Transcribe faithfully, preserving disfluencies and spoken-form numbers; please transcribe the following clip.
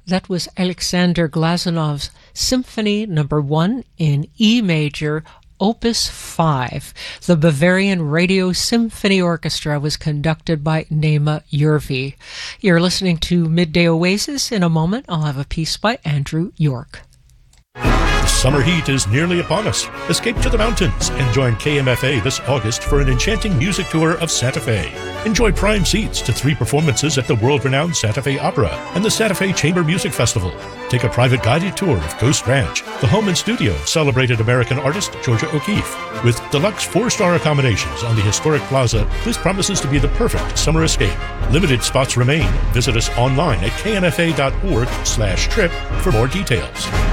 That was Alexander Glazunov's Symphony Number One in E major, Opus five. The Bavarian Radio Symphony Orchestra was conducted by Nema Yervi. You're listening to Midday Oasis. In a moment, I'll have a piece by Andrew York. The summer heat is nearly upon us. Escape to the mountains and join K M F A this August for an enchanting music tour of Santa Fe. Enjoy prime seats to three performances at the world-renowned Santa Fe Opera and the Santa Fe Chamber Music Festival. Take a private guided tour of Ghost Ranch, the home and studio of celebrated American artist Georgia O'Keeffe. With deluxe four-star accommodations on the historic plaza, this promises to be the perfect summer escape. Limited spots remain. Visit us online at k m f a dot org slash trip for more details.